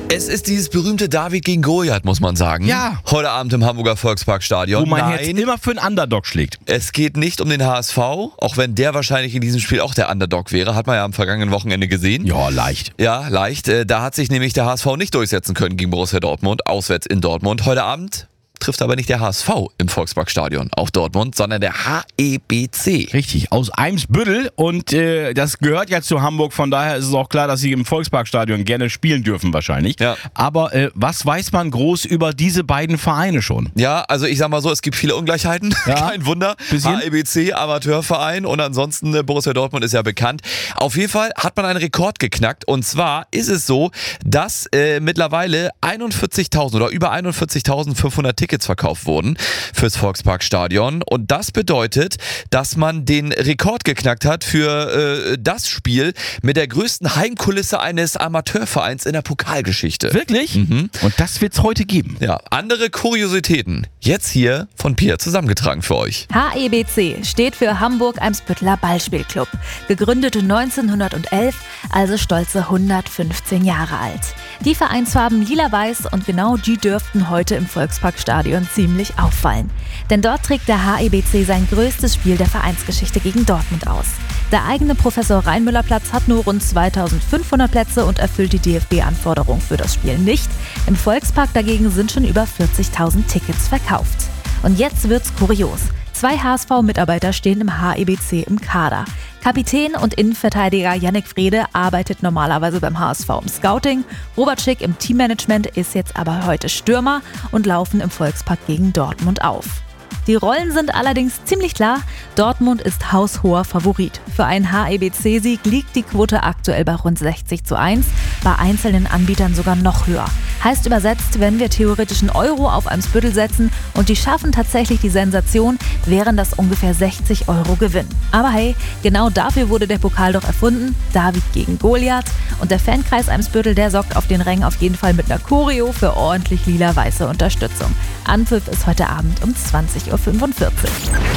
Es ist dieses berühmte David gegen Goliath, muss man sagen. Ja. Heute Abend im Hamburger Volksparkstadion. Wo mein Herz immer für einen Underdog schlägt. Es geht nicht um den HSV, auch wenn der wahrscheinlich in diesem Spiel auch der Underdog wäre. Hat man ja am vergangenen Wochenende gesehen. Ja, leicht. Ja, leicht. Da hat sich nämlich der HSV nicht durchsetzen können gegen Borussia Dortmund, auswärts in Dortmund. Heute Abend trifft aber nicht der HSV im Volksparkstadion auf Dortmund, sondern der HEBC. Richtig, aus Eimsbüttel und das gehört ja zu Hamburg, von daher ist es auch klar, dass sie im Volksparkstadion gerne spielen dürfen wahrscheinlich. Ja. Aber was weiß man groß über diese beiden Vereine schon? Ja, also ich sag mal so, es gibt viele Ungleichheiten, Ja. kein Wunder. Bisschen. HEBC, Amateurverein und ansonsten Borussia Dortmund ist ja bekannt. Auf jeden Fall hat man einen Rekord geknackt und zwar ist es so, dass mittlerweile 41.000 oder über 41.500 Tickets verkauft wurden fürs Volksparkstadion und das bedeutet, dass man den Rekord geknackt hat für das Spiel mit der größten Heimkulisse eines Amateurvereins in der Pokalgeschichte. Wirklich? Mhm. Und das wird's heute geben. Ja, andere Kuriositäten jetzt hier von Pia zusammengetragen für euch. HEBC steht für Hamburg-Eimsbütteler Ballspielclub. Gegründet 1911, also stolze 115 Jahre alt. Die Vereinsfarben lila-weiß und genau die dürften heute im Volksparkstadion ziemlich auffallen. Denn dort trägt der HEBC sein größtes Spiel der Vereinsgeschichte gegen Dortmund aus. Der eigene Professor-Reinmüller-Platz hat nur rund 2500 Plätze und erfüllt die DFB-Anforderungen für das Spiel nicht. Im Volkspark dagegen sind schon über 40.000 Tickets verkauft. Und jetzt wird's kurios. 2 HSV-Mitarbeiter stehen im HEBC im Kader. Kapitän und Innenverteidiger Yannick Frede arbeitet normalerweise beim HSV im Scouting. Robert Schick im Teammanagement ist jetzt aber heute Stürmer und laufen im Volkspark gegen Dortmund auf. Die Rollen sind allerdings ziemlich klar. Dortmund ist haushoher Favorit. Für einen HEBC-Sieg liegt die Quote aktuell bei rund 60:1, bei einzelnen Anbietern sogar noch höher. Heißt übersetzt, wenn wir theoretisch einen Euro auf Eimsbüttel setzen und die schaffen tatsächlich die Sensation, wären das ungefähr 60 € Gewinn. Aber hey, genau dafür wurde der Pokal doch erfunden. David gegen Goliath. Und der Fankreis Eimsbüttel, der sorgt auf den Rängen auf jeden Fall mit einer Choreo für ordentlich lila-weiße Unterstützung. Anpfiff ist heute Abend um 20:45 Uhr.